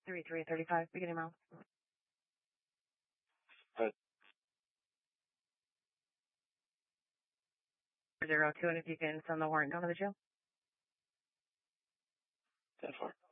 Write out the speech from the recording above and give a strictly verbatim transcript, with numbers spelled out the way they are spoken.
three three thirty-five, beginning mile. Good. Zero two, and if you can send the warrant down to the jail. ten four.